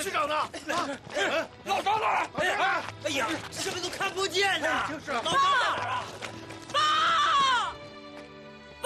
局长呢？ 老张呢？ 哎呀，这边都看不见呢。 就是老张呢？